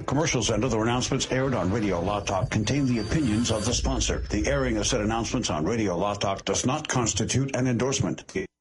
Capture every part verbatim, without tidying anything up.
Commercials and other announcements aired on Radio Law Talk contain the opinions of the sponsor. The airing of said announcements on Radio Law Talk does not constitute an endorsement.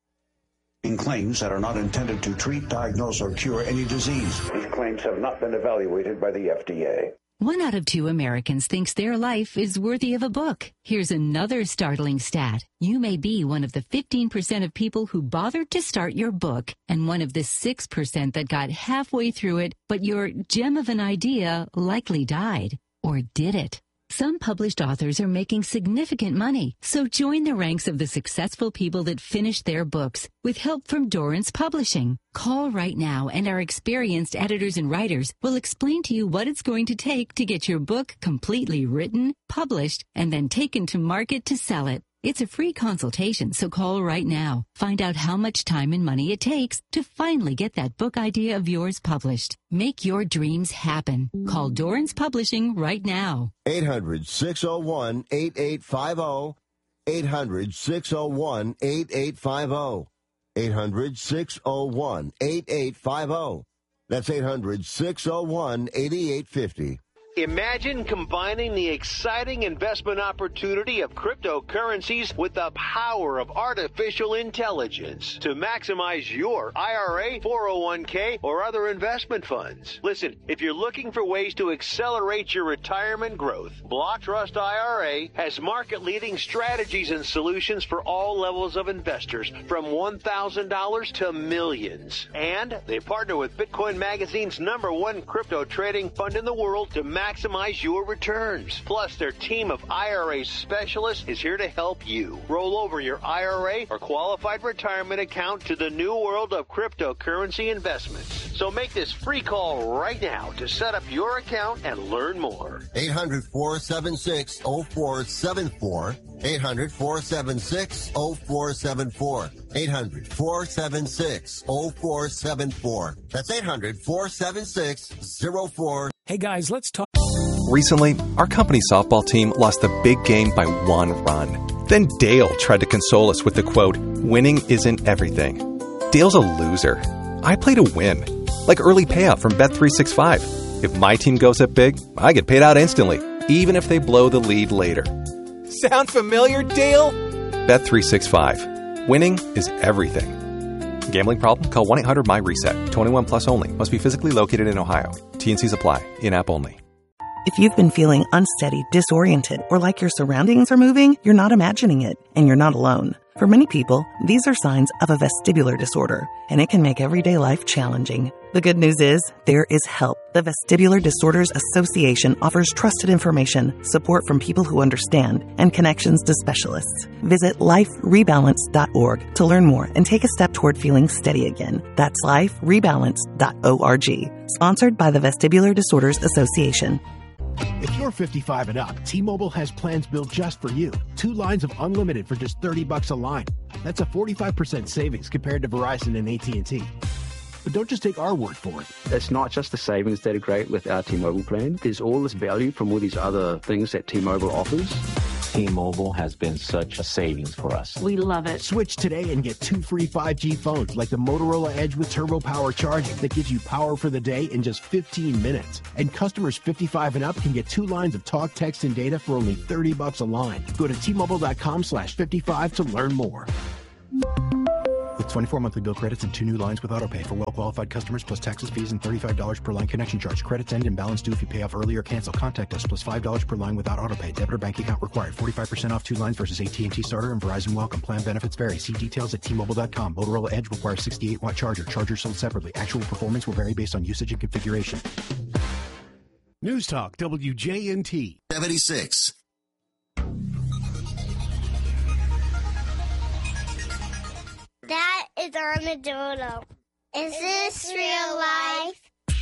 In claims that are not intended to treat, diagnose, or cure any disease. These claims have not been evaluated by the F D A. One out of two Americans thinks their life is worthy of a book. Here's another startling stat. You may be one of the fifteen percent of people who bothered to start your book and one of the six percent that got halfway through it, but your gem of an idea likely died. Or did it? Some published authors are making significant money, so join the ranks of the successful people that finished their books with help from Dorrance Publishing. Call right now and our experienced editors and writers will explain to you what it's going to take to get your book completely written, published, and then taken to market to sell it. It's a free consultation, so call right now. Find out how much time and money it takes to finally get that book idea of yours published. Make your dreams happen. Call Dorrance Publishing right now. eight hundred, six oh one, eight eight five oh. eight hundred, six oh one, eight eight five oh. eight hundred, six oh one, eight eight five oh. That's eight hundred, six oh one, eight eight five oh. Imagine combining the exciting investment opportunity of cryptocurrencies with the power of artificial intelligence to maximize your I R A, four oh one k, or other investment funds. Listen, if you're looking for ways to accelerate your retirement growth, Block Trust I R A has market-leading strategies and solutions for all levels of investors, from one thousand dollars to millions. And they partner with Bitcoin Magazine's number one crypto trading fund in the world to maximize Maximize your returns. Plus, their team of I R A specialists is here to help you roll over your I R A or qualified retirement account to the new world of cryptocurrency investments. So make this free call right now to set up your account and learn more. eight hundred, four seven six, oh four seven four. eight hundred, four seven six, oh four seven four. eight hundred, four seven six, oh four seven four. That's eight hundred, four seven six, oh four. Hey guys, let's talk. Recently, our company softball team lost the big game by one run. Then Dale tried to console us with the quote, "Winning isn't everything." Dale's a loser. I play to win. Like early payout from Bet three sixty-five. If my team goes up big, I get paid out instantly, even if they blow the lead later. Sound familiar, Dale? Bet three sixty-five. Winning is everything. Gambling problem? Call one eight hundred my reset. twenty-one plus only. Must be physically located in Ohio. T N Cs apply. In-app only. If you've been feeling unsteady, disoriented, or like your surroundings are moving, you're not imagining it, and you're not alone. For many people, these are signs of a vestibular disorder, and it can make everyday life challenging. The good news is, there is help. The Vestibular Disorders Association offers trusted information, support from people who understand, and connections to specialists. Visit life rebalance dot org to learn more and take a step toward feeling steady again. That's life rebalance dot org. Sponsored by the Vestibular Disorders Association. If you're fifty-five and up, T-Mobile has plans built just for you. Two lines of unlimited for just thirty bucks a line. That's a forty-five percent savings compared to Verizon and A T and T. But don't just take our word for it. It's not just the savings that are great with our T-Mobile plan. There's all this value from all these other things that T-Mobile offers. T-Mobile has been such a savings for us. We love it. Switch today and get two free five G phones like the Motorola Edge with Turbo Power charging that gives you power for the day in just fifteen minutes. And customers fifty-five and up can get two lines of talk, text, and data for only thirty bucks a line. Go to T-Mobile.com slash 55 to learn more. With twenty-four monthly bill credits and two new lines with autopay for well-qualified customers plus taxes, fees, and thirty-five dollars per line connection charge. Credits end and balance due if you pay off early or cancel. Contact us plus five dollars per line without autopay. Debit or bank account required. forty-five percent off two lines versus A T and T Starter and Verizon Welcome. Plan benefits vary. See details at T Mobile dot com. Motorola Edge requires sixty-eight watt charger. Charger sold separately. Actual performance will vary based on usage and configuration. News Talk W J N T seventy-six. That is Armadillo. Is this real life?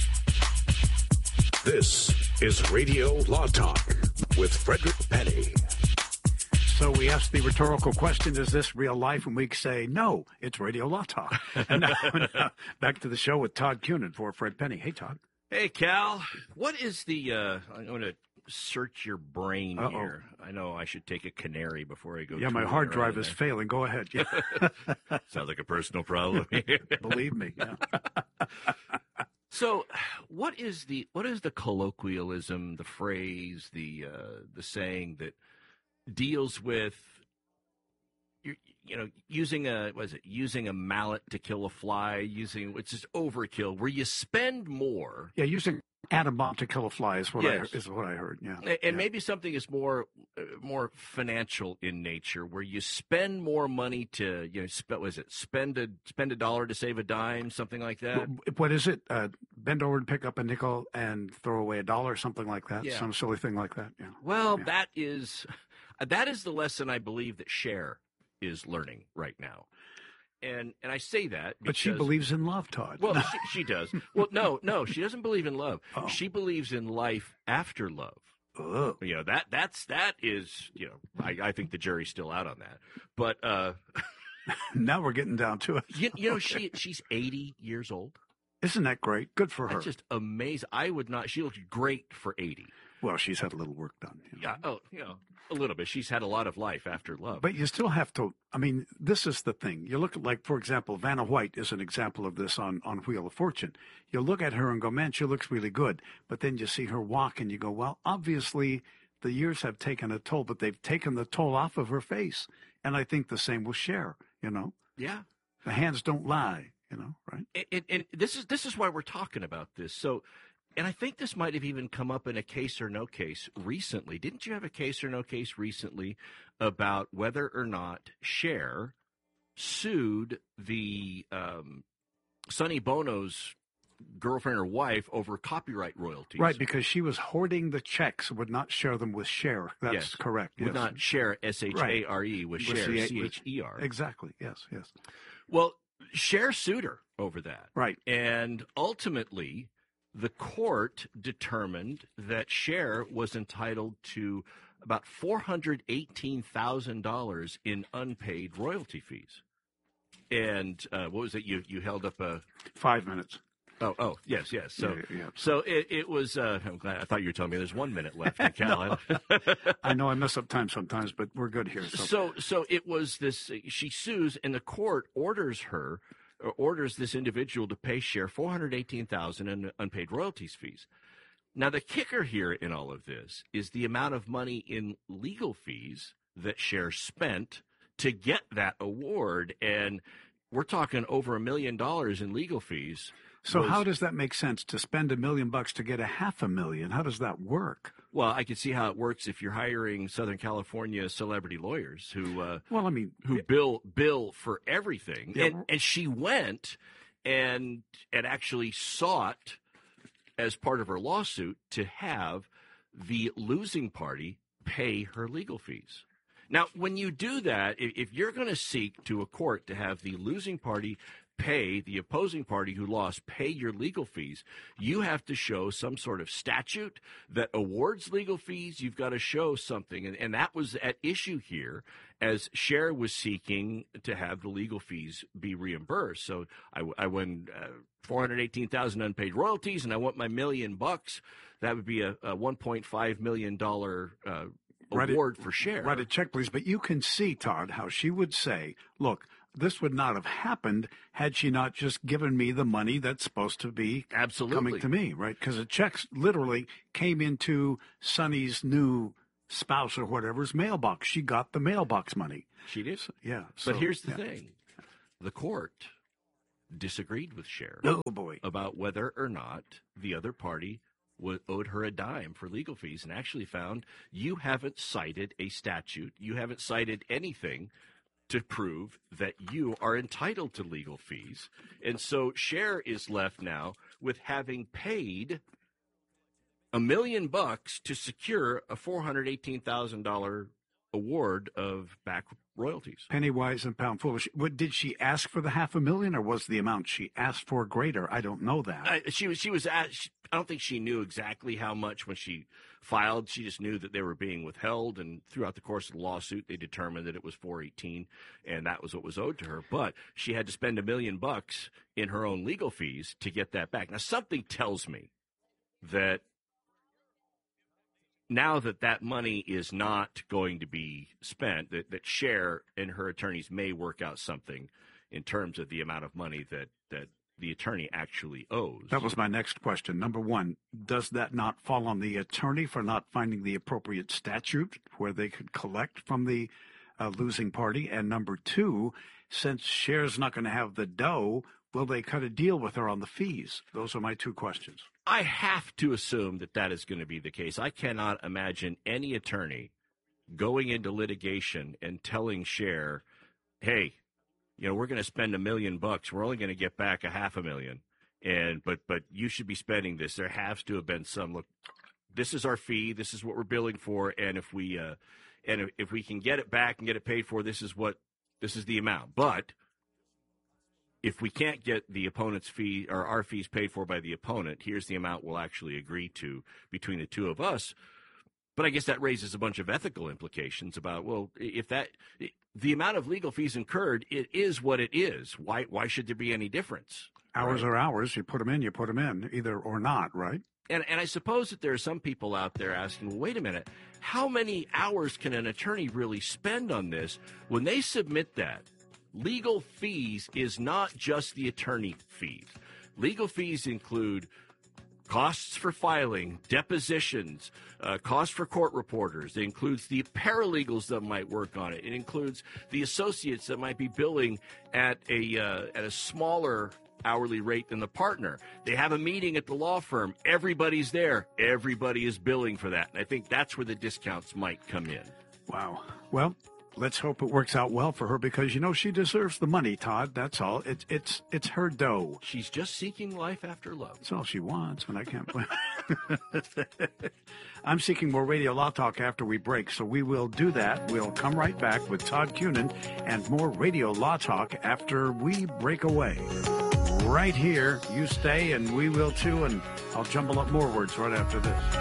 This is Radio Law Talk with Frederick Penny. So we ask the rhetorical question, is this real life? And we say, no, it's Radio Law Talk. And now, now back to the show with Todd Cunin for Fred Penny. Hey, Todd. Hey, Cal. What is the, uh, I'm going to search your brain Uh-oh. here. I know I should take a canary before I go. Yeah, my hard drive is failing. Go ahead. Yeah. Sounds like a personal problem here. Believe me. Yeah. So, what is the what is the colloquialism, the phrase, the uh, the saying that deals with you, you know using a what is it using a mallet to kill a fly, using it's just overkill, where you spend more. Yeah, using atom bomb to kill a fly is what Yes. I is what I heard. Yeah, And yeah. maybe something is more uh, more financial in nature, where you spend more money to you know sp- was it spend a spend a dollar to save a dime, something like that. What is it? Uh, bend over and pick up a nickel and throw away a dollar, something like that. Yeah. Some silly thing like that. Yeah. Well, that is that is the lesson I believe that Cher is learning right now, and and I say that because, But she believes in love, Todd. Well, she, she does. Well, no, no, she doesn't believe in love. Oh. She believes in life after love. Ugh. You know that that's that is you know I, I think the jury's still out on that, but uh, now we're getting down to it. you, you know she she's eighty years old. Isn't that great? Good for her. That's just amazing. I would not. She looks great for eighty. Well, she's had a little work done. You know? Yeah. Oh, you know, a little bit. She's had a lot of life after love. But you still have to, I mean, this is the thing. You look at, like, for example, Vanna White is an example of this on, on Wheel of Fortune. You look at her and go, man, she looks really good. But then you see her walk and you go, well, obviously the years have taken a toll, but they've taken the toll off of her face. And I think the same will Cher, you know? Yeah. The hands don't lie, you know, right? And, and, and this is this is why we're talking about this. So, and I think this might have even come up in a case or no case recently. Didn't you have a case or no case recently about whether or not Cher sued the um, Sonny Bono's girlfriend or wife over copyright royalties? Right, because she was hoarding the checks, would not share them with Cher. That's Yes. correct. Would yes. not share S H A R E with With Cher, C- C H E R. Exactly, yes, yes. Well, Cher sued her over that. Right. And ultimately, the court determined that Cher was entitled to about four hundred eighteen thousand dollars in unpaid royalty fees. And uh, what was it? You you held up a Five minutes. Oh, oh, yes, yes. So, Yeah, yeah, yeah. so it, it was. Uh, I'm glad. I thought you were telling me there's one minute left, Cal. I know I mess up time sometimes, but we're good here. So, So, so it was this. She sues, and the court orders her, or orders this individual to pay Cher four hundred eighteen thousand in unpaid royalties fees. Now, the kicker here in all of this is the amount of money in legal fees that Cher spent to get that award, and we're talking over a million dollars in legal fees. so was- how does that make sense to spend a million bucks to get a half a million? How does that work? Well, I can see how it works if you're hiring Southern California celebrity lawyers who. Uh, Well, I mean, who bill bill for everything, Yeah. and and she went and and actually sought as part of her lawsuit to have the losing party pay her legal fees. Now, when you do that, if, if you're going to seek to a court to have the losing party pay the opposing party who lost pay your legal fees, you have to show some sort of statute that awards legal fees. You've got to show something, and, and that was at issue here as Cher was seeking to have the legal fees be reimbursed. So I, I won uh, four hundred eighteen thousand unpaid royalties, and I want my million bucks. That would be a, a one point five million dollar uh, Write it- award for Cher. Write a check, please. But you can see, Todd, how she would say, look, this would not have happened had she not just given me the money that's supposed to be Absolutely. coming to me, right? Because the checks literally came into Sonny's new spouse or whatever's mailbox. She got the mailbox money. She did. Yeah. But so, here's the yeah. thing. The court disagreed with Cher Oh, boy. about whether or not the other party would, owed her a dime for legal fees, and actually found you haven't cited a statute, you haven't cited anything to prove that you are entitled to legal fees. And so Cher is left now with having paid a million bucks to secure a four hundred eighteen thousand dollars award of back royalties. Penny wise and pound foolish. What, did she ask for the half a million, or was the amount she asked for greater? I don't know that. Uh, she was. She was. At, she, I don't think she knew exactly how much when she filed. She just knew that they were being withheld, and throughout the course of the lawsuit, they determined that it was four eighteen, and that was what was owed to her. But she had to spend a million bucks in her own legal fees to get that back. Now, something tells me that now that that money is not going to be spent, that, that Cher and her attorneys may work out something in terms of the amount of money that, that the attorney actually owes. That was my next question. Number one, does that not fall on the attorney for not finding the appropriate statute where they could collect from the uh, losing party? And number two, since Cher's not going to have the dough, will they cut a deal with her on the fees? Those are my two questions. I have to assume that that is going to be the case. I cannot imagine any attorney going into litigation and telling Cher, hey, you know, we're going to spend a million bucks. We're only going to get back a half a million. And but but you should be spending this. There has to have been some, look, this is our fee. This is what we're billing for. And if we uh, and if, if we can get it back and get it paid for, this is what this is the amount. But if we can't get the opponent's fee or our fees paid for by the opponent, here's the amount we'll actually agree to between the two of us. But I guess that raises a bunch of ethical implications about, well, if that the amount of legal fees incurred, it is what it is. Why why should there be any difference? Hours right? are hours. You put them in, you put them in, either or not, right? And and I suppose that there are some people out there asking, well, wait a minute, how many hours can an attorney really spend on this? When they submit that, legal fees is not just the attorney fees. Legal fees include costs for filing, depositions, uh, costs for court reporters. It includes the paralegals that might work on it. It includes the associates that might be billing at a uh, at a smaller hourly rate than the partner. They have a meeting at the law firm. Everybody's there. Everybody is billing for that. And I think that's where the discounts might come in. Wow. Well, let's hope it works out well for her because, you know, she deserves the money, Todd. That's all. It's it's it's her dough. She's just seeking life after love. That's all she wants, and I can't blame I'm seeking more Radio Law Talk after we break, so we will do that. We'll come right back with Todd Cunin and more Radio Law Talk after we break away. Right here. You stay, and we will too, and I'll jumble up more words right after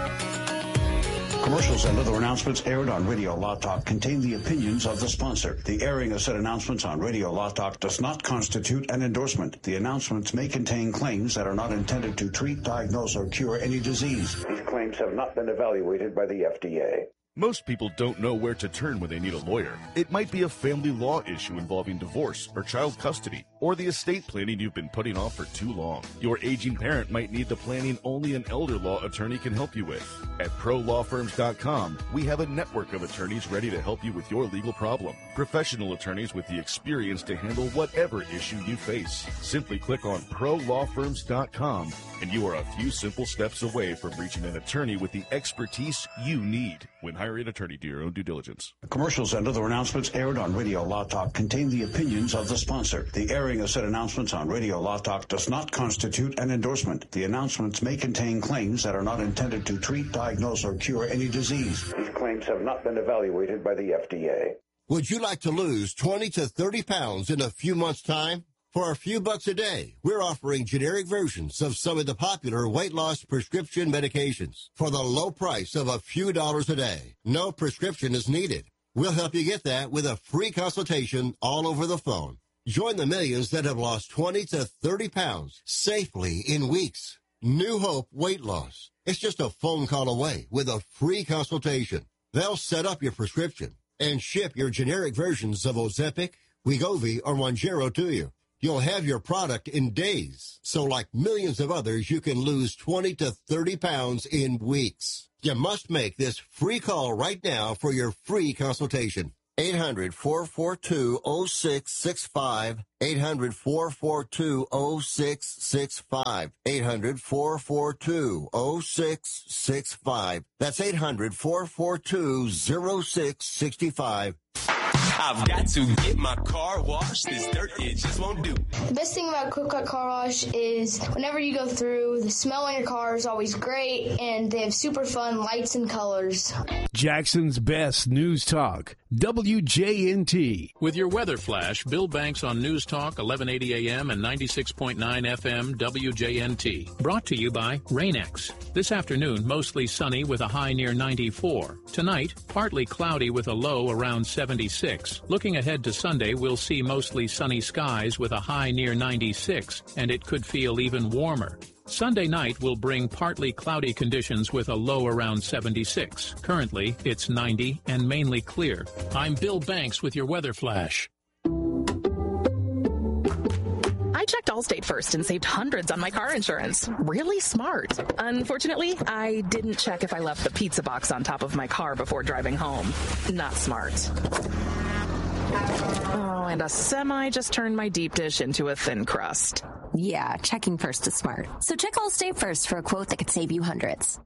this. Commercials and other announcements aired on Radio Law Talk contain the opinions of the sponsor. The airing of said announcements on Radio Law Talk does not constitute an endorsement. The announcements may contain claims that are not intended to treat, diagnose, or cure any disease. These claims have not been evaluated by the F D A. Most people don't know where to turn when they need a lawyer. It might be a family law issue involving divorce or child custody, or the estate planning you've been putting off for too long. Your aging parent might need the planning only an elder law attorney can help you with. At pro law firms dot com, we have a network of attorneys ready to help you with your legal problem. Professional attorneys with the experience to handle whatever issue you face. Simply click on pro law firms dot com, and you are a few simple steps away from reaching an attorney with the expertise you need. When hiring an attorney, do your own due diligence. Commercials and other announcements aired on Radio Law Talk contain the opinions of the sponsor. The airing of said announcements on Radio Law Talk does not constitute an endorsement. The announcements may contain claims that are not intended to treat, diagnose, or cure any disease. These claims have not been evaluated by the F D A. Would you like to lose twenty to thirty pounds in a few months' time? For a few bucks a day, we're offering generic versions of some of the popular weight loss prescription medications for the low price of a few dollars a day. No prescription is needed. We'll help you get that with a free consultation all over the phone. Join the millions that have lost twenty to thirty pounds safely in weeks. New Hope Weight Loss. It's just a phone call away with a free consultation. They'll set up your prescription and ship your generic versions of Ozempic, Wegovy, or Mounjaro to you. You'll have your product in days. So like millions of others, you can lose twenty to thirty pounds in weeks. You must make this free call right now for your free consultation. eight hundred, four four two, oh six six five. eight hundred, four four two, oh six six five. eight hundred, four four two, oh six six five. That's eight hundred, four four two, oh six six five. I've got to get my car washed. This dirt, it just won't do. The best thing about Quick Cut Car Wash is whenever you go through, the smell in your car is always great, and they have super fun lights and colors. Jackson's best news talk, W J N T. With your weather flash, Bill Banks on News Talk, eleven eighty A M and ninety-six point nine F M, W J N T. Brought to you by Rain-X. This afternoon, mostly sunny with a high near ninety-four. Tonight, partly cloudy with a low around seventy-six. Looking ahead to Sunday, we'll see mostly sunny skies with a high near ninety-six, and it could feel even warmer. Sunday night will bring partly cloudy conditions with a low around seventy-six. Currently, it's ninety and mainly clear. I'm Bill Banks with your weather flash. I checked Allstate first and saved hundreds on my car insurance. Really smart. Unfortunately, I didn't check if I left the pizza box on top of my car before driving home. Not smart. Oh, and a semi just turned my deep dish into a thin crust. Yeah, checking first is smart. So check Allstate first for a quote that could save you hundreds.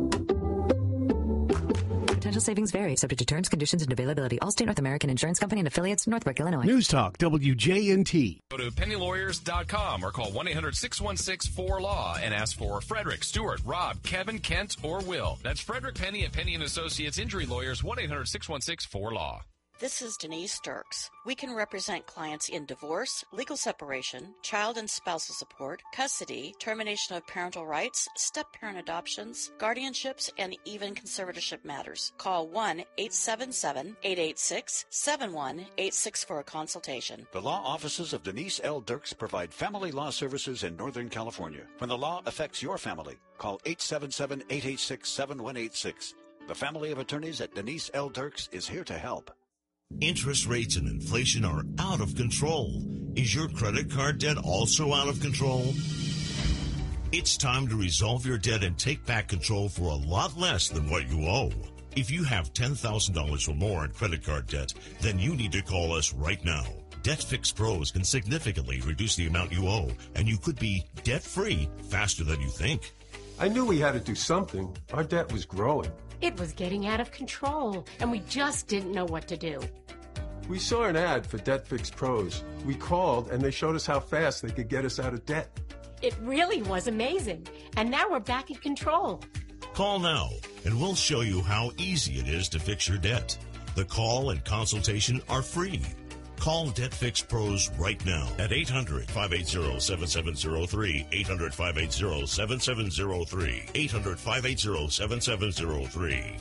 Potential savings vary, subject to terms, conditions, and availability. Allstate North American Insurance Company and affiliates, Northbrook, Illinois. News Talk, W J N T. Go to penny lawyers dot com or call one eight hundred six one six four law and ask for Frederick, Stewart, Rob, Kevin, Kent, or Will. That's Frederick Penny and Penny and Associates Injury Lawyers, one eight hundred six one six four law. This is Denise Sturks. We can represent clients in divorce, legal separation, child and spousal support, custody, termination of parental rights, step-parent adoptions, guardianships, and even conservatorship matters. Call one eight seven seven, eight eight six, seven one eight six for a consultation. The law offices of Denise L. Dirks provide family law services in Northern California. When the law affects your family, call eight seven seven, eight eight six, seven one eight six. The family of attorneys at Denise L. Dirks is here to help. Interest rates and inflation are out of control. Is your credit card debt also out of control? It's time to resolve your debt and take back control for a lot less than what you owe. If you have ten thousand dollars or more in credit card debt, then you need to call us right now. Debt Fix Pros can significantly reduce the amount you owe, and you could be debt-free faster than you think. I knew we had to do something. Our debt was growing. It was getting out of control, and we just didn't know what to do. We saw an ad for Debt Fix Pros. We called, and they showed us how fast they could get us out of debt. It really was amazing, and now we're back in control. Call now, and we'll show you how easy it is to fix your debt. The call and consultation are free. Call Debt Fix Pros right now at eight hundred, five eight zero, seven seven zero three, eight hundred, five eight zero, seven seven zero three, eight hundred, five eight zero, seven seven zero three.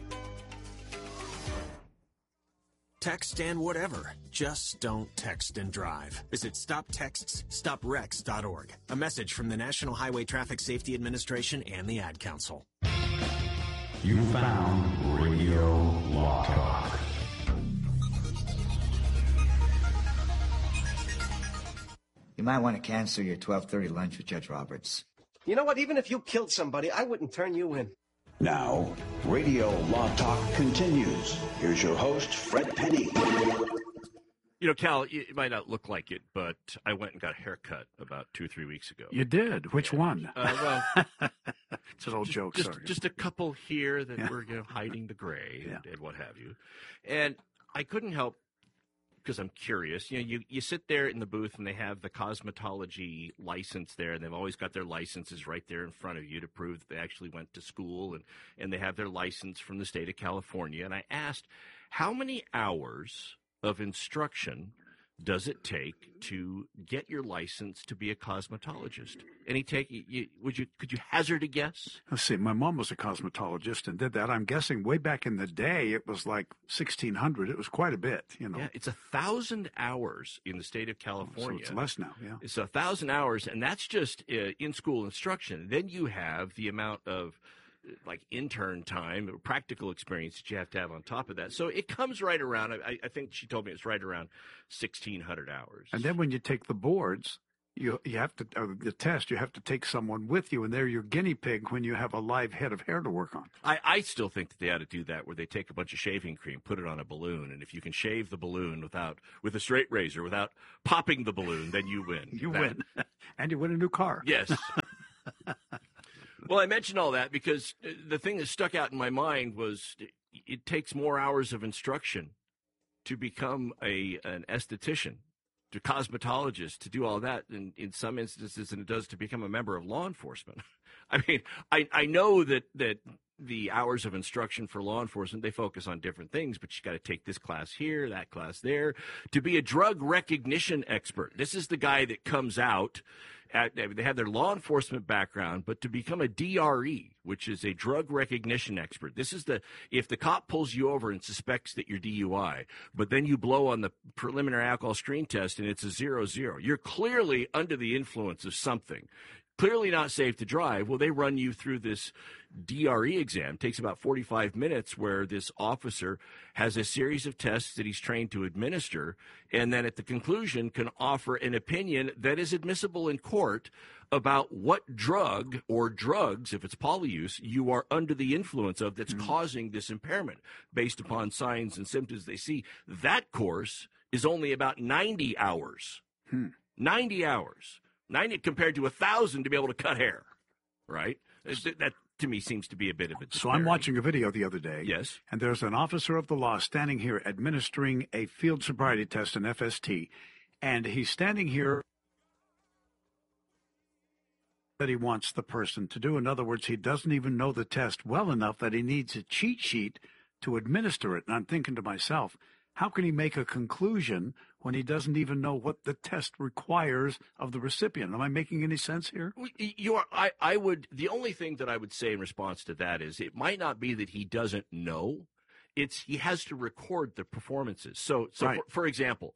Text and whatever. Just don't text and drive. Visit stop texts stop wrecks dot org. A message from the National Highway Traffic Safety Administration and the Ad Council. You found Radio Law Talk. You might want to cancel your twelve thirty lunch with Judge Roberts. You know what? Even if you killed somebody, I wouldn't turn you in. Now, Radio Law Talk continues. Here's your host, Fred Penny. You know, Cal, it might not look like it, but I went and got a haircut about two or three weeks ago. You did? Which yeah. one? Uh, well, it's an old just, joke, just, sorry. Just a couple here that yeah. were you know, hiding the gray and, yeah. and what have you. And I couldn't help, because I'm curious, you know, you, you sit there in the booth and they have the cosmetology license there, and they've always got their licenses right there in front of you to prove that they actually went to school, and, and they have their license from the state of California. And I asked, how many hours of instruction does it take to get your license to be a cosmetologist? Any take? You, would you? Could you hazard a guess? Let's see. My mom was a cosmetologist and did that. I'm guessing way back in the day, it was like sixteen hundred. It was quite a bit, you know. Yeah, it's a thousand hours in the state of California. So it's less now. Yeah, it's a thousand hours, and that's just uh, in-school instruction. Then you have the amount of like intern time, practical experience that you have to have on top of that. So it comes right around, I, I think she told me it's right around sixteen hundred hours. And then when you take the boards, you you have to, uh, the test, you have to take someone with you, and they're your guinea pig when you have a live head of hair to work on. I, I still think that they ought to do that, where they take a bunch of shaving cream, put it on a balloon, and if you can shave the balloon without, with a straight razor, without popping the balloon, then you win. You that, win. And you win a new car. Yes. Well, I mentioned all that because the thing that stuck out in my mind was it takes more hours of instruction to become a an esthetician, to cosmetologist, to do all that in, in some instances than it does to become a member of law enforcement. I mean, I, I know that, that the hours of instruction for law enforcement, they focus on different things, but you got to take this class here, that class there. To be a drug recognition expert, this is the guy that comes out. At, they have their law enforcement background, but to become a D R E, which is a drug recognition expert, this is the, if the cop pulls you over and suspects that you're D U I, but then you blow on the preliminary alcohol screen test and it's a zero zero, you're clearly under the influence of something. clearly not safe to drive. Well, they run you through this D R E exam. It takes about forty-five minutes where this officer has a series of tests that he's trained to administer, and then at the conclusion can offer an opinion that is admissible in court about what drug or drugs, if it's polyuse, you are under the influence of that's mm-hmm. causing this impairment based upon signs and symptoms they see. That course is only about ninety hours. Hmm. ninety hours. ninety compared to one thousand to be able to cut hair, right? That, to me, seems to be a bit of a disparity. So I'm watching a video the other day. Yes. And there's an officer of the law standing here administering a field sobriety test, an F S T, and he's standing here that he wants the person to do. In other words, he doesn't even know the test well enough that he needs a cheat sheet to administer it. And I'm thinking to myself, how can he make a conclusion when he doesn't even know what the test requires of the recipient? Am I making any sense here? You are. I, I would. The only thing that I would say in response to that is it might not be that he doesn't know. It's he has to record the performances. So, so Right. for, for example,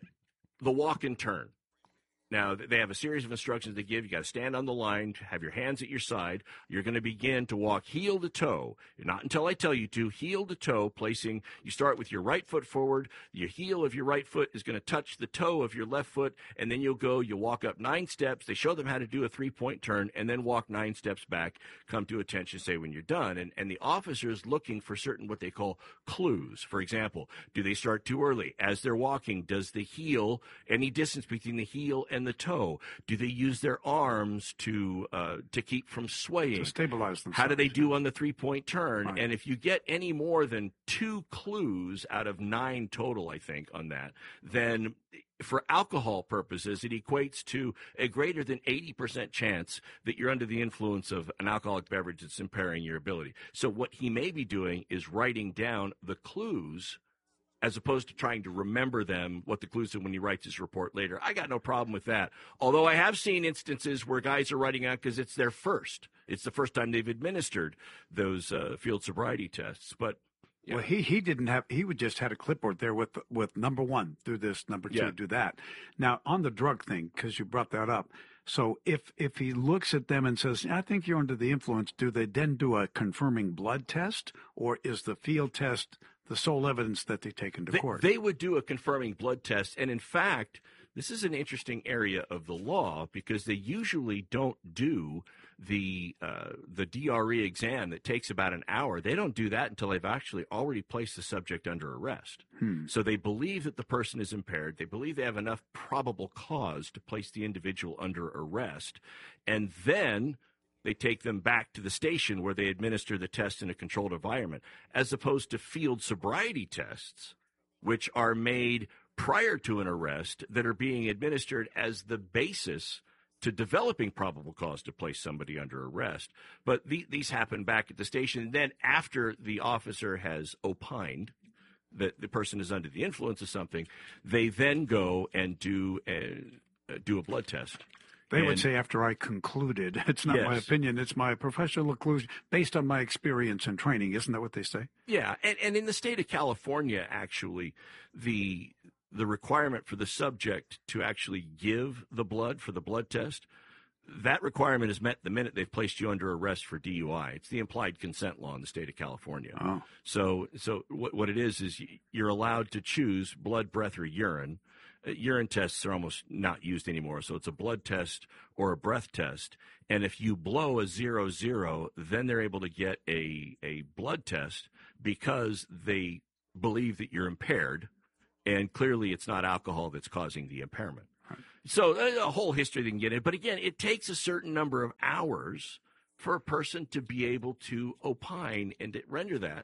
the walk and turn. Now, they have a series of instructions they give. You got to stand on the line, have your hands at your side. You're going to begin to walk heel to toe. Not until I tell you to, heel to toe, placing, you start with your right foot forward. Your heel of your right foot is going to touch the toe of your left foot, and then you'll go, you'll walk up nine steps. They show them how to do a three-point turn, and then walk nine steps back, come to attention, say when you're done. And, and the officer is looking for certain what they call clues. For example, do they start too early? As they're walking, does the heel, any distance between the heel and the toe, do they use their arms to uh, to keep from swaying? To stabilize themselves. How do they do on the three-point turn? Right. And if you get any more than two clues out of nine total, I think, on that, then for alcohol purposes, it equates to a greater than eighty percent chance that you're under the influence of an alcoholic beverage that's impairing your ability. So what he may be doing is writing down the clues as opposed to trying to remember them, what the clues are when he writes his report later. I got no problem with that. Although I have seen instances where guys are writing out because it's their first. It's the first time they've administered those uh, field sobriety tests. But yeah. Well, he, he didn't have, he would just had a clipboard there with with number one, do this, number two, Yeah. do that. Now, on the drug thing, because you brought that up, so if if he looks at them and says, I think you're under the influence, do they then do a confirming blood test, or is the field test the sole evidence that they take into They, court? they would do a confirming blood test. And in fact, this is an interesting area of the law because they usually don't do the uh, the D R E exam that takes about an hour. They don't do that until they've actually already placed the subject under arrest. Hmm. So they believe that the person is impaired. They believe they have enough probable cause to place the individual under arrest. And then they take them back to the station where they administer the test in a controlled environment, as opposed to field sobriety tests, which are made prior to an arrest that are being administered as the basis to developing probable cause to place somebody under arrest. But the, these happen back at the station. Then after the officer has opined that the person is under the influence of something, they then go and do a, do a blood test. They And- would say after I concluded. It's not my Yes. opinion. It's my professional conclusion based on my experience and training. Isn't that what they say? Yeah, and, and in the state of California, actually, the the requirement for the subject to actually give the blood for the blood test, that requirement is met the minute they've placed you under arrest for D U I. It's the implied consent law in the state of California. Oh. So, so what, what it is is you're allowed to choose blood, breath, or urine. Uh, urine tests are almost not used anymore, so it's a blood test or a breath test. And if you blow a zero zero, then they're able to get a a blood test because they believe that you're impaired, and clearly it's not alcohol that's causing the impairment. So uh, a whole history they can get in. But again, it takes a certain number of hours for a person to be able to opine and to render that.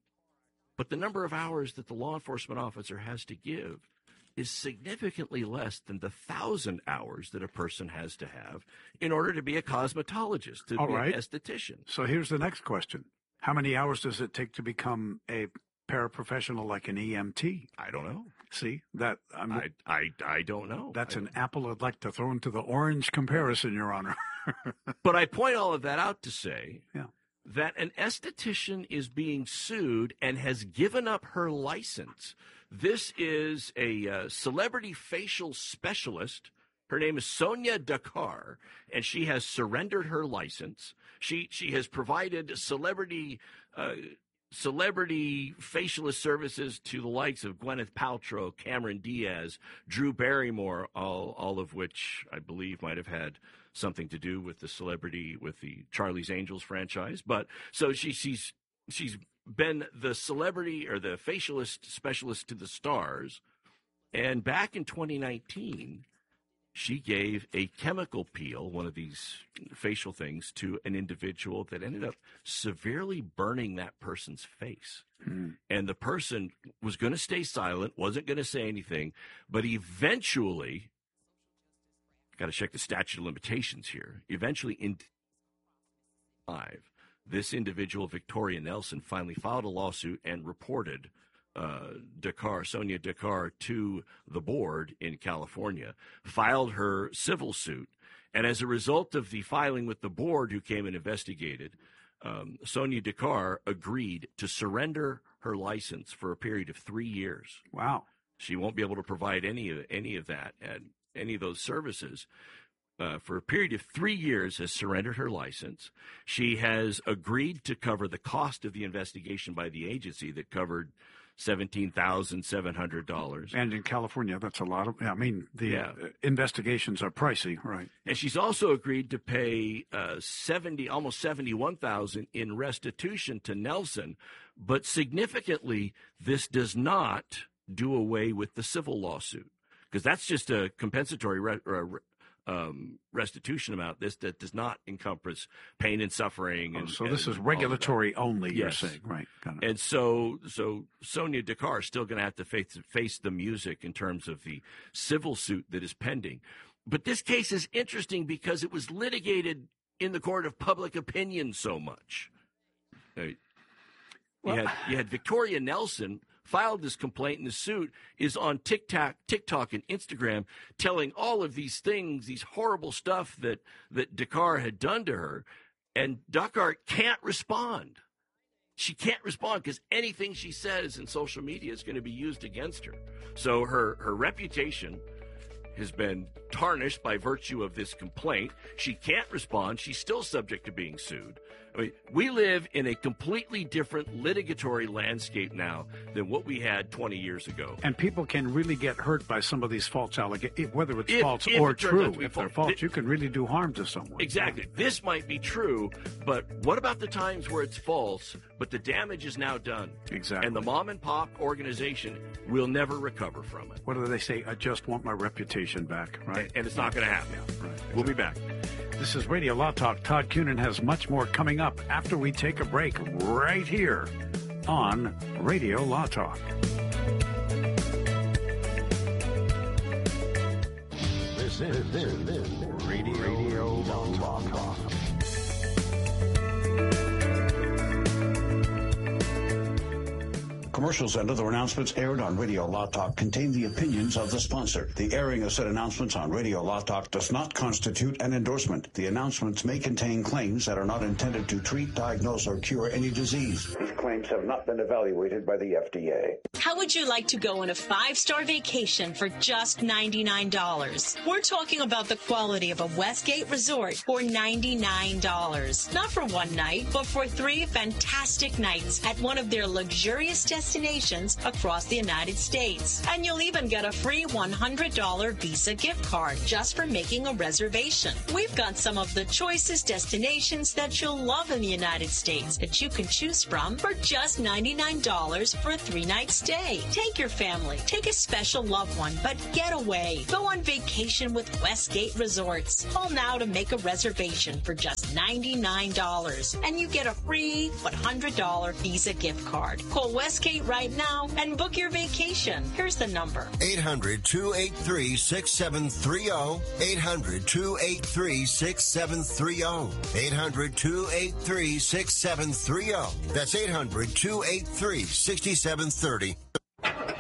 But the number of hours that the law enforcement officer has to give is significantly less than the thousand hours that a person has to have in order to be a cosmetologist, to All be right. an esthetician. So here's the next question. How many hours does it take to become a paraprofessional like an E M T? I don't know. See, that I'm, I, I, I don't know. that's I- an apple I'd like to throw into the orange comparison, Your Honor. But I point all of that out to say Yeah. that an esthetician is being sued and has given up her license. This is a uh, celebrity facial specialist Her name is Sonia Dakar, and she has surrendered her license. She she has provided celebrity uh, celebrity facialist services to the likes of Gwyneth Paltrow, Cameron Diaz, Drew Barrymore, all all of which I believe might have had something to do with the celebrity, with the Charlie's Angels franchise. But so she she's she's been the celebrity or the facialist specialist to the stars. And back in twenty nineteen, she gave a chemical peel, one of these facial things, to an individual that ended up severely burning that person's face. Mm. And the person was going to stay silent, wasn't going to say anything, but eventually, got to check the statute of limitations here, eventually in five, this individual, Victoria Nelson, finally filed a lawsuit and reported Uh, Dakar, Sonia Dakar, to the board in California, filed her civil suit. And as a result of the filing with the board, who came and investigated, um, Sonia Dakar agreed to surrender her license for a period of three years. Wow. She won't be able to provide any of, any of that and any of those services. Uh, for a period of three years, has surrendered her license. She has agreed to cover the cost of the investigation by the agency that covered seventeen thousand seven hundred dollars. And in California, that's a lot of, I mean, the yeah. uh, investigations are pricey, right? And she's also agreed to pay uh, seventy, almost seventy-one thousand dollars in restitution to Nelson. But significantly, this does not do away with the civil lawsuit, because that's just a compensatory re- or um, restitution amount. This that does not encompass pain and suffering. And, oh, so this and is regulatory only, yes. you're saying, right? Got it. And so, so Sonia Dakar is still going to have to face, face the music in terms of the civil suit that is pending. But this case is interesting because it was litigated in the court of public opinion so much. Uh, you, well, had, you had Victoria Nelson filed this complaint, and the suit is on TikTok, TikTok and Instagram, telling all of these things, these horrible stuff that, that Dakar had done to her, and Dakar can't respond. She can't respond because anything she says in social media is going to be used against her. So her, her reputation has been tarnished by virtue of this complaint. She can't respond. She's still subject to being sued. I mean, we live in a completely different litigatory landscape now than what we had twenty years ago. And people can really get hurt by some of these false allegations, whether it's if, false if or it true. If they're false, Th- you can really do harm to someone. Exactly. This might be true, but what about the times where it's false, but the damage is now done? Exactly. And the mom and pop organization will never recover from it. What do they say? I just want my reputation back, right? And, and it's not going to happen. Yeah, right. We'll be back. This is Radio Law Talk. Todd Cunin has much more coming up after we take a break right here on Radio Law Talk. This is, this is Radio, Radio Law Talk. Commercials and other announcements aired on Radio Law Talk contain the opinions of the sponsor. The airing of said announcements on Radio Law Talk does not constitute an endorsement. The announcements may contain claims that are not intended to treat, diagnose, or cure any disease. These claims have not been evaluated by the F D A. How would you like to go on a five-star vacation for just ninety-nine dollars? We're talking about the quality of a Westgate resort for ninety-nine dollars. Not for one night, but for three fantastic nights at one of their luxurious destinations destinations across the United States. And you'll even get a free one hundred dollars Visa gift card just for making a reservation. We've got some of the choicest destinations that you'll love in the United States that you can choose from for just ninety-nine dollars for a three-night stay. Take your family, take a special loved one, but get away. Go on vacation with Westgate Resorts. Call now to make a reservation for just ninety-nine dollars, and you get a free one hundred dollars Visa gift card. Call Westgate right now and book your vacation. Here's the number. eight hundred, two eight three, six seven three zero. eight hundred, two eight three, six seven three zero. eight hundred, two eight three, six seven three zero. That's eight hundred, two eight three, six seven three zero.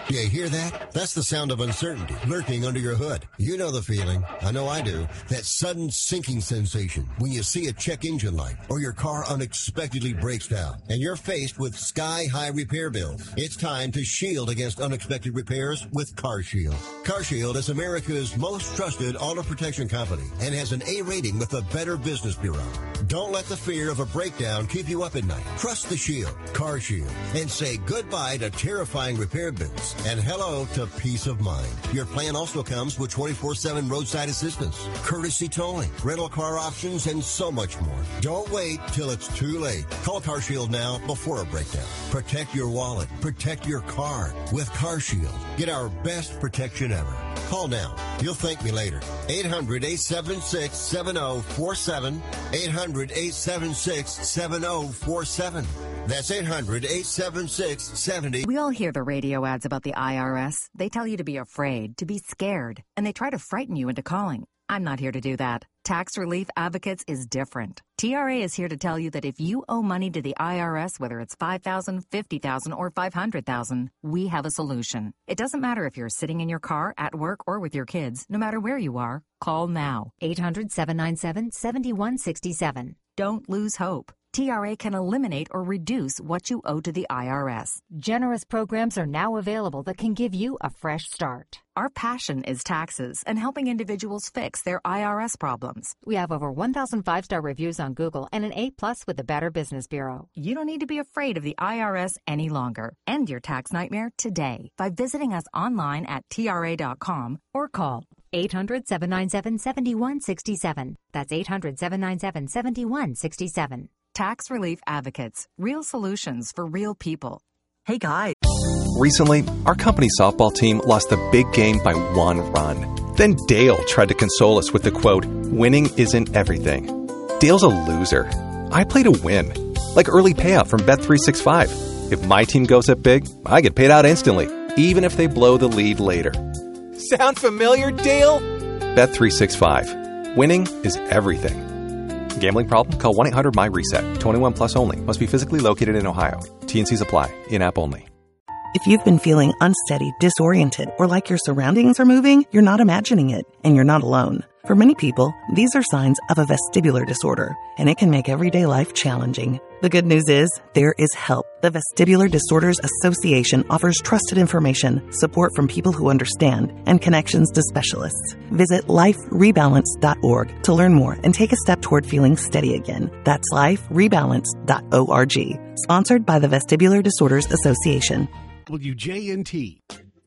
Do you hear that? That's the sound of uncertainty lurking under your hood. You know the feeling. I know I do. That sudden sinking sensation when you see a check engine light or your car unexpectedly breaks down and you're faced with sky-high repair bills. It's time to shield against unexpected repairs with CarShield. CarShield is America's most trusted auto protection company and has an A rating with the Better Business Bureau. Don't let the fear of a breakdown keep you up at night. Trust the Shield, CarShield, and say goodbye to terrifying repair bills and hello to peace of mind. Your plan also comes with twenty-four seven roadside assistance, courtesy towing, rental car options, and so much more. Don't wait till it's too late. Call CarShield now before a breakdown. Protect your wallet. Protect your car with CarShield. Get our best protection ever. Call now. You'll thank me later. eight hundred, eight seven six, seven zero four seven. eight hundred, eight seven six, seven zero four seven. That's eight hundred, eight seven six, seven zero. We all hear the radio ads about the I R S. They tell you to be afraid, to be scared, and they try to frighten you into calling. I'm not here to do that. Tax Relief Advocates is different. T R A is here to tell you that if you owe money to the I R S, whether it's five thousand dollars, fifty thousand dollars, or five hundred thousand dollars, we have a solution. It doesn't matter if you're sitting in your car, at work, or with your kids. No matter where you are, call now. eight hundred, seven nine seven, seven one six seven. Don't lose hope. T R A can eliminate or reduce what you owe to the I R S. Generous programs are now available that can give you a fresh start. Our passion is taxes and helping individuals fix their I R S problems. We have over one thousand five-star reviews on Google and an A plus with the Better Business Bureau. You don't need to be afraid of the I R S any longer. End your tax nightmare today by visiting us online at T R A dot com or call eight hundred, seven nine seven, seven one six seven. That's eight hundred, seven nine seven, seven one six seven. Tax Relief Advocates. Real solutions for real people. Hey, guys. Recently, our company softball team lost a big game by one run. Then Dale tried to console us with the quote, "Winning isn't everything." Dale's a loser. I play to win. Like early payout from Bet three sixty-five. If my team goes up big, I get paid out instantly, even if they blow the lead later. Sound familiar, Dale? Bet three sixty-five. Winning is everything. Gambling problem? Call one eight hundred M Y reset. twenty-one plus only. Must be physically located in Ohio. T and Cs apply. In-app only. If you've been feeling unsteady, disoriented, or like your surroundings are moving, you're not imagining it, and you're not alone. For many people, these are signs of a vestibular disorder, and it can make everyday life challenging. The good news is, there is help. The Vestibular Disorders Association offers trusted information, support from people who understand, and connections to specialists. Visit life rebalance dot org to learn more and take a step toward feeling steady again. That's life rebalance dot org. Sponsored by the Vestibular Disorders Association. W J N T.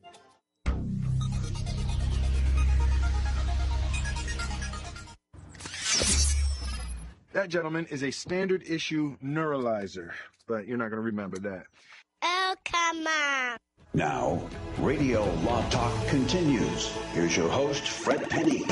That, gentleman, is a standard issue neuralizer, but you're not going to remember that. Oh, come on. Now, Radio Law Talk continues. Here's your host, Fred Penny.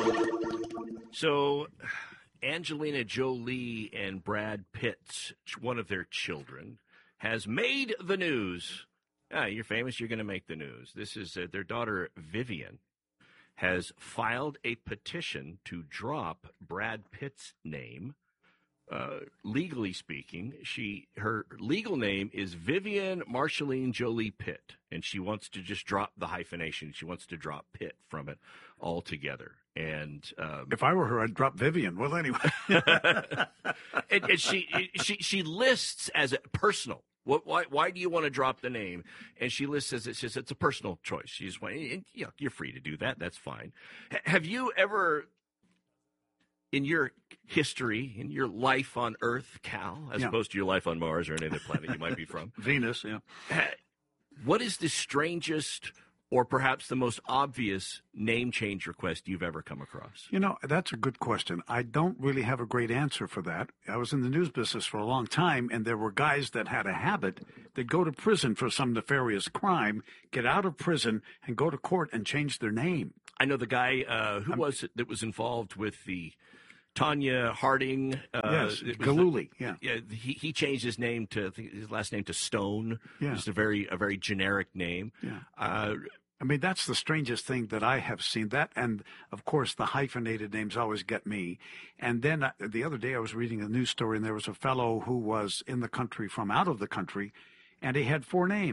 So, Angelina Jolie and Brad Pitt, one of their children, has made the news. Ah, you're famous, you're going to make the news. This is uh, their daughter, Vivian, has filed a petition to drop Brad Pitt's name. Uh, legally speaking, she her legal name is Vivian Marceline Jolie Pitt, and she wants to just drop the hyphenation. She wants to drop Pitt from it altogether. And um, if I were her, I'd drop Vivian. Well, anyway, and, and she she she lists as a personal. What, why, why do you want to drop the name? And she lists as it says it's a personal choice. She's and, yeah, you're free to do that. That's fine. H- have you ever, in your history, in your life on Earth, Cal, as yeah. opposed to your life on Mars or any other planet you might be from, Venus, yeah. What is the strangest or perhaps the most obvious name change request you've ever come across? You know, that's a good question. I don't really have a great answer for that. I was in the news business for a long time, and there were guys that had a habit that go to prison for some nefarious crime, get out of prison, and go to court and change their name. I know the guy, uh, who I'm, was it that was involved with the Tanya Harding? Uh, yes, Galuli, the, yeah. yeah. He, he changed his name to, I think his last name to Stone. Yeah. Just a very, a very generic name. Yeah. Uh, I mean, that's the strangest thing that I have seen. That, and, of course, the hyphenated names always get me. And then uh, the other day I was reading a news story, and there was a fellow who was in the country from out of the country, and he had four names.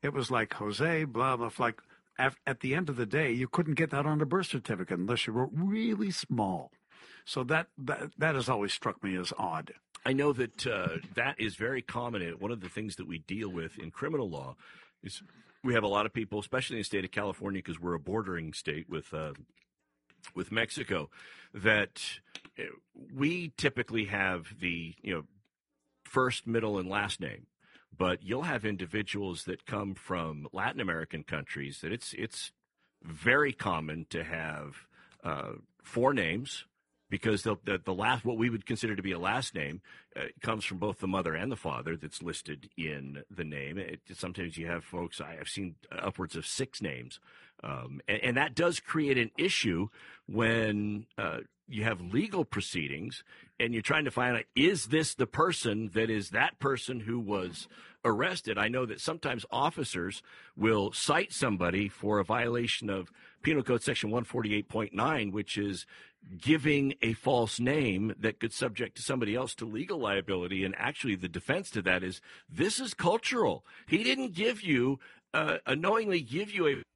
It was like Jose, blah, blah, like at, at the end of the day, you couldn't get that on a birth certificate unless you were really small. So that, that, that has always struck me as odd. I know that uh, that is very common. And one of the things that we deal with in criminal law is we have a lot of people, especially in the state of California, because we're a bordering state with uh, with Mexico, that we typically have the you know first, middle, and last name. But you'll have individuals that come from Latin American countries that it's it's very common to have uh, four names. Because the, the the last, what we would consider to be a last name, uh, comes from both the mother and the father that's listed in the name. It, sometimes you have folks, I have seen upwards of six names. Um, and, and that does create an issue when uh, you have legal proceedings and you're trying to find out, is this the person that is that person who was arrested? I know that sometimes officers will cite somebody for a violation of Penal Code Section one forty-eight point nine, which is giving a false name that could subject somebody else to legal liability. And actually the defense to that is, this is cultural. He didn't give you, uh, unknowingly give you a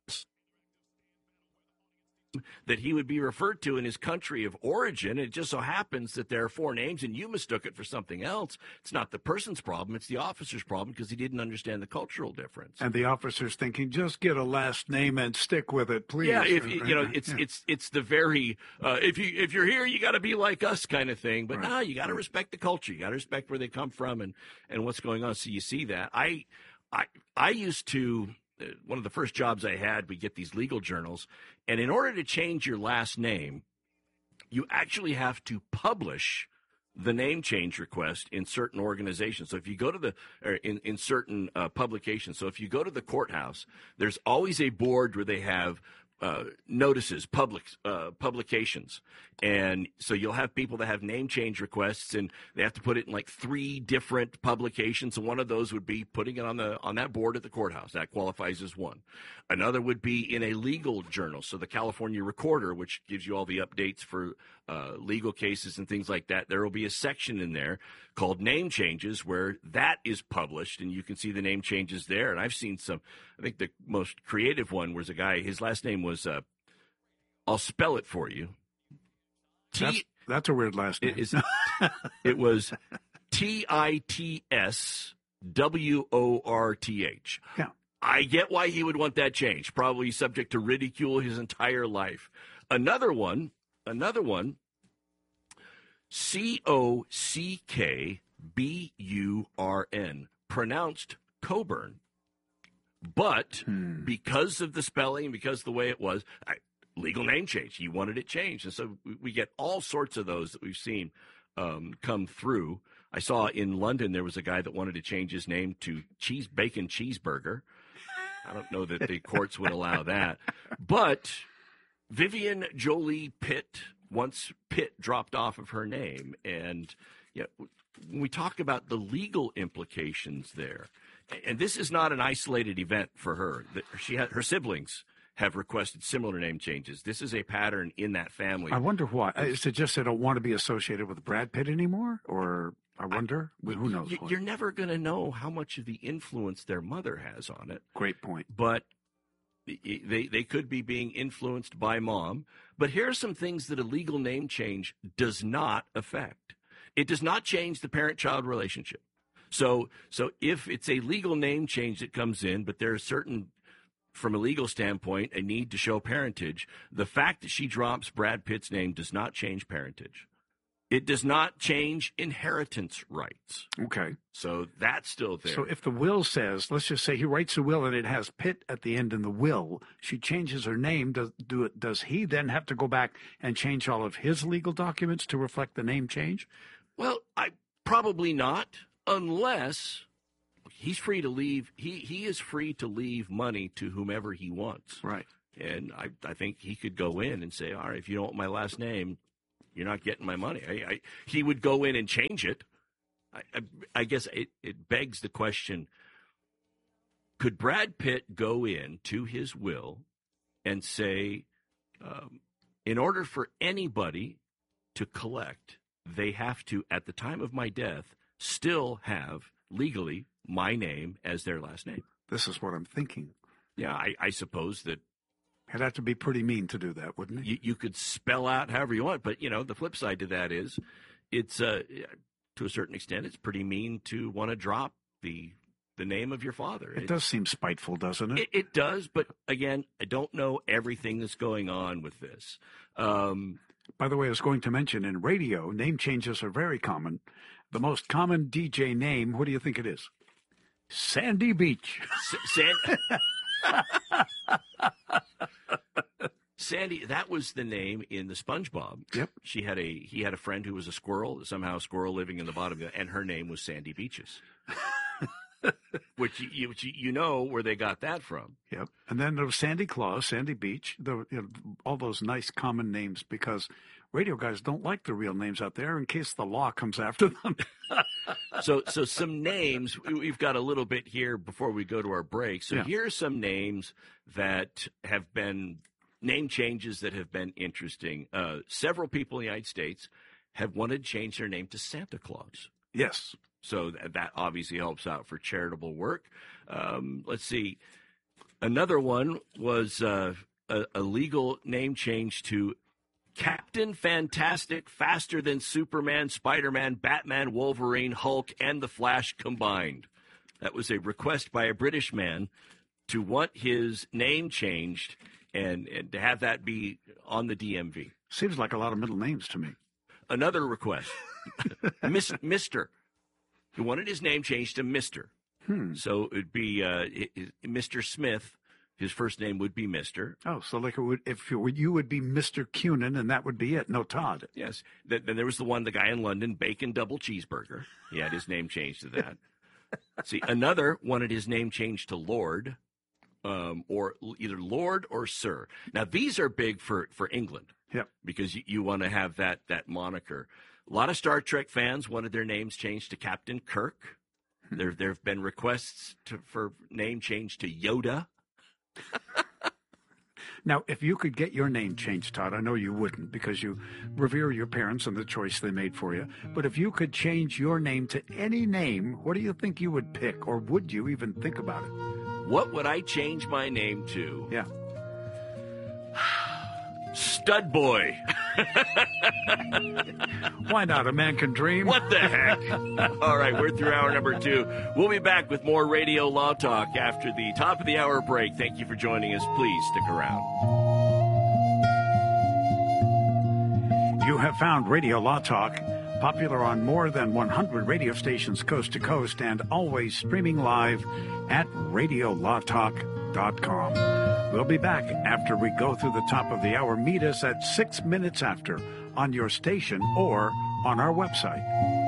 that he would be referred to in his country of origin. It just so happens that there are four names and you mistook it for something else. It's not the person's problem. It's the officer's problem because he didn't understand the cultural difference. And the officer's thinking, just get a last name and stick with it, please. Yeah, if you know, it's yeah. it's it's the very uh, if you if you're here, you got to be like us kind of thing. But right. no, you got to respect the culture. You got to respect where they come from and and what's going on. So you see that. I I I used to. One of the first jobs I had, we get these legal journals, and in order to change your last name, you actually have to publish the name change request in certain organizations. So if you go to the, or in, in certain uh, publications, so if you go to the courthouse, there's always a board where they have uh, notices, public uh, publications. And so you'll have people that have name change requests, and they have to put it in like three different publications. And one of those would be putting it on the on that board at the courthouse. That qualifies as one. Another would be in a legal journal. So the California Recorder, which gives you all the updates for uh, legal cases and things like that. There will be a section in there called name changes where that is published, and you can see the name changes there. And I've seen some, I think the most creative one was a guy, his last name was, uh, I'll spell it for you. T- that's, that's a weird last name. It, is, it was T I T S W O R T H. Yeah. I get why he would want that changed. Probably subject to ridicule his entire life. Another one, another one, C O C K B U R N, pronounced Coburn. But hmm. because of the spelling, because of the way it was, I, legal name change. He wanted it changed. And so we, we get all sorts of those that we've seen um, come through. I saw in London there was a guy that wanted to change his name to Cheese Bacon Cheeseburger. I don't know that the courts would allow that. But Vivian Jolie Pitt, once Pitt dropped off of her name. And you know, when we talk about the legal implications there, and this is not an isolated event for her. She had, her siblings have requested similar name changes. This is a pattern in that family. I wonder why. Is it just they don't want to be associated with Brad Pitt anymore? Or I wonder? I, Who knows? You, you're never going to know how much of the influence their mother has on it. Great point. But they, they could be being influenced by mom. But here are some things that a legal name change does not affect. It does not change the parent-child relationship. So, so if it's a legal name change that comes in, but there are certain, from a legal standpoint, a need to show parentage, the fact that she drops Brad Pitt's name does not change parentage. It does not change inheritance rights. Okay. So that's still there. So if the will says, let's just say he writes a will and it has Pitt at the end in the will, she changes her name, does, do it, does he then have to go back and change all of his legal documents to reflect the name change? Well, I probably not. Unless he's free to leave, he, he is free to leave money to whomever he wants. Right. And I, I think he could go in and say, all right, if you don't want my last name, you're not getting my money. I, I, he would go in and change it. I, I, I guess it, it begs the question, could Brad Pitt go in to his will and say, um, in order for anybody to collect, they have to, at the time of my death, still have legally my name as their last name? This is what I'm thinking. Yeah, I, I suppose that it'd have to be pretty mean to do that, wouldn't it? you, you could spell out however you want, but, you know, the flip side to that is it's, uh, to a certain extent, it's pretty mean to want to drop the the name of your father. It, it does seem spiteful, doesn't it? it? It does, but, again, I don't know everything that's going on with this. Um, By the way, I was going to mention, in radio, name changes are very common. The most common D J name, what do you think it is? Sandy Beach. S- San- Sandy, that was the name in the SpongeBob. Yep. She had a he had a friend who was a squirrel, somehow a squirrel living in the bottom, and her name was Sandy Beaches. Which you, which you know where they got that from. Yep. And then there was Sandy Claus, Sandy Beach, the, you know, all those nice common names, because radio guys don't like the real names out there in case the law comes after them. so so some names, we've got a little bit here before we go to our break. So yeah. Here are some names that have been, name changes that have been interesting. Uh, several people in the United States have wanted to change their name to Santa Claus. Yes. So that obviously helps out for charitable work. Um, let's see. Another one was uh, a, a legal name change to Captain Fantastic, faster than Superman, Spider-Man, Batman, Wolverine, Hulk, and the Flash combined. That was a request by a British man to want his name changed and, and to have that be on the D M V. Seems like a lot of middle names to me. Another request, Miss, Mister He wanted his name changed to Mister Hmm. So it would be uh, it, it, Mister Smith. His first name would be Mister Oh, so like it would, if you would, you would be Mister Cunin, and that would be it. No Todd. Yes. Then, then there was the one, the guy in London, Bacon Double Cheeseburger. He had his name changed to that. See, another wanted his name changed to Lord, um, or either Lord or Sir. Now, these are big for, for England. Yep. Because you, you want to have that that moniker. A lot of Star Trek fans wanted their names changed to Captain Kirk. There there have been requests to, for name change to Yoda. Now, if you could get your name changed, Todd, I know you wouldn't because you revere your parents and the choice they made for you. But if you could change your name to any name, what do you think you would pick? Or would you even think about it? What would I change my name to? Yeah. Stud Boy. Why not? A man can dream. What the heck? All right, we're through hour number two. We'll be back with more Radio Law Talk after the top of the hour break. Thank you for joining us. Please stick around. You have found Radio Law Talk, popular on more than one hundred radio stations coast to coast and always streaming live at radio law talk dot com. We'll be back after we go through the top of the hour. Meet us at six minutes after on your station or on our website.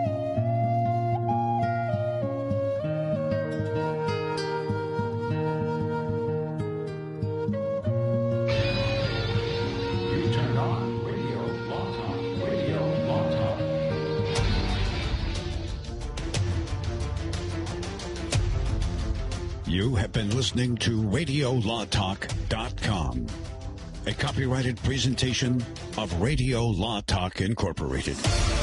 You turned on Radio Law Talk. Radio Law Talk. You have been listening to radio law talk dot com, a copyrighted presentation of Radio Law Talk Incorporated.